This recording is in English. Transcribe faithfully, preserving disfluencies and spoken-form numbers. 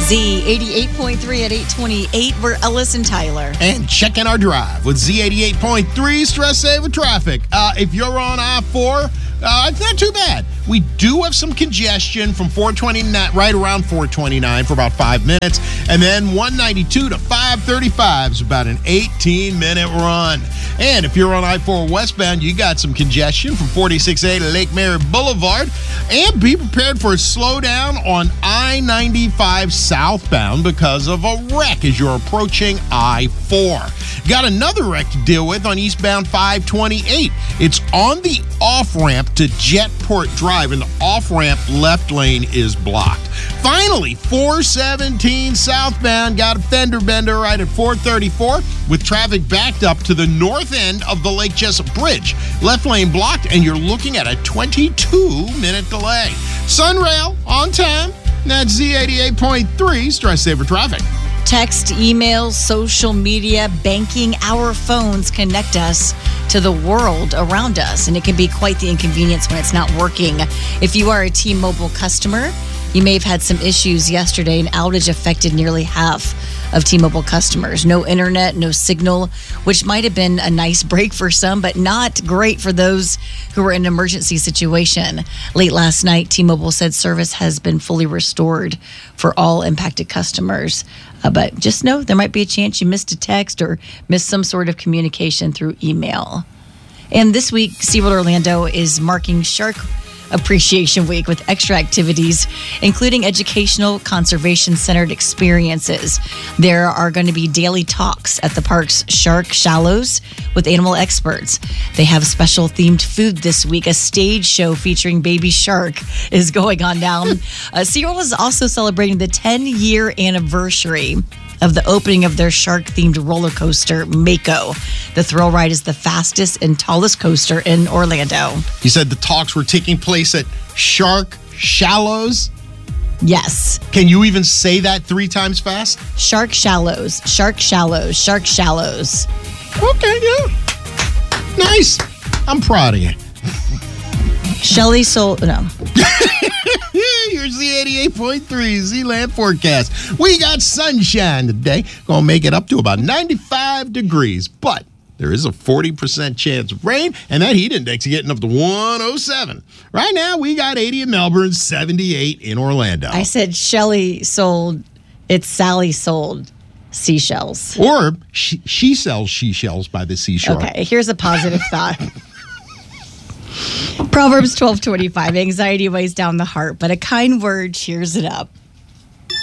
Z eighty-eight point three at eight twenty-eight. We're Ellis and Tyler. And checking our drive with Z eighty-eight point three Stress Saver Traffic. Uh, if you're on I four, uh, it's not too bad. We do have some congestion from four twenty-nine, right around four twenty-nine for about five minutes. And then one ninety-two to five thirty-five is about an eighteen-minute run. And if you're on I four westbound, you got some congestion from forty-six A to Lake Mary Boulevard. And be prepared for a slowdown on I ninety-five southbound because of a wreck as you're approaching I four. Got another wreck to deal with on eastbound five twenty-eight. It's on the off-ramp to Jetport Drive, and the off-ramp left lane is blocked. Finally, four seventeen southbound got a fender bender right at four thirty-four with traffic backed up to the north end of the Lake Jessup Bridge. Left lane blocked, and you're looking at a twenty-two minute delay. Sunrail on time. That's Z eighty-eight point three Stress Saver Traffic. Text, email, social media, banking, our phones connect us to the world around us, and it can be quite the inconvenience when it's not working. If you are a T-Mobile customer, you may have had some issues yesterday. An outage affected nearly half of T-Mobile customers. No internet, no signal, which might have been a nice break for some, but not great for those who were in an emergency situation. Late last night, T-Mobile said service has been fully restored for all impacted customers. Uh, but just know there might be a chance you missed a text or missed some sort of communication through email. And this week, SeaWorld Orlando is marking Shark Appreciation Week with extra activities, including educational, conservation-centered experiences. There are going to be daily talks at the park's Shark Shallows with animal experts. They have special themed food this week. A stage show featuring Baby Shark is going on down. uh, SeaWorld is also celebrating the ten-year anniversary of the opening of their shark-themed roller coaster, Mako. The thrill ride is the fastest and tallest coaster in Orlando. You said the talks were taking place at Shark Shallows? Yes. Can you even say that three times fast? Shark Shallows, Shark Shallows, Shark Shallows. Okay, yeah. Nice. I'm proud of you. Shelly sold, no. Here's the eighty-eight point three Z-Land forecast. We got sunshine today. Gonna make it up to about ninety-five degrees, but there is a forty percent chance of rain, and that heat index is getting up to one oh seven. Right now, we got eighty in Melbourne, seventy-eight in Orlando. I said Shelly sold, it's Sally sold seashells. Or she, she sells seashells by the seashore. Okay, here's a positive thought. Proverbs twelve twenty-five, anxiety weighs down the heart, but a kind word cheers it up.